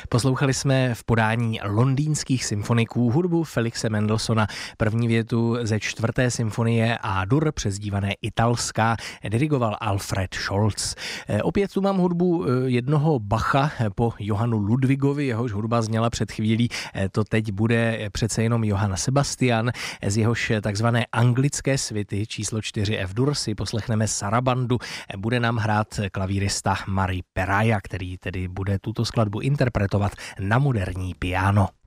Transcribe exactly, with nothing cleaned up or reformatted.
Poslouchali jsme v podání londýnských symfoniků hudbu Felixe Mendelssohna, první větu ze čtvrté symfonie A-dur, přezdívané Italská, dirigoval Alfred Scholz. Opět tu mám hudbu jednoho Bacha po Johannu Ludwigovi, jehož hudba zněla před chvílí, to teď bude přece jenom Johann Sebastian, z jehož takzvané anglické svity číslo čtyři F-dur si poslechneme Sarabandu, bude nám hrát klavírista Mari Peraja, který tedy bude tuto skladbu interpretovat na moderní piano.